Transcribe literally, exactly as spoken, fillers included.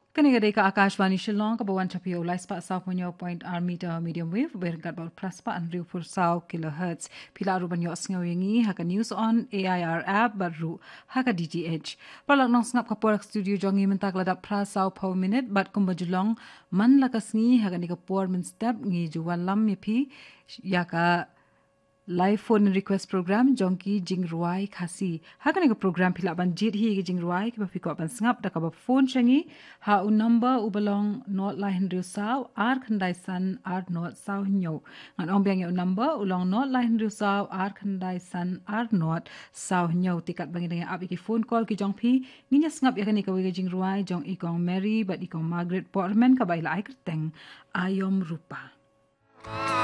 Kanigade ka Akashvani Shillong ka bawan chapi ulai spa sa punyo point r meter medium wave berkat bal praspa and riu pur sau kilohertz pila ruban yo sngawengi haka news on A I R app baru haka D T H palak nong snap ka por studio jongi mentak ladak prasau per minute bat kumbajulong man lakasngi haka ni ka por min step ngi juwan lam mipi yaka live phone request program jongki jingruai khasi hakan ga program phila ban jit hi gi jingruai ki ba phiko ban sngap da ka ba phone changi ha u number u belong not line ru saw ar khandai san ar not saw nyo ngan ong byang u number u long not line ru saw ar khandai san ar not saw nyo tikat bangi dengan app ki phone call ki jongphi ninya sngap ya kan ka wi gi jingruai jong ikong Mary but ikong Margaret Portman ka bai lai kerteng ayom rupa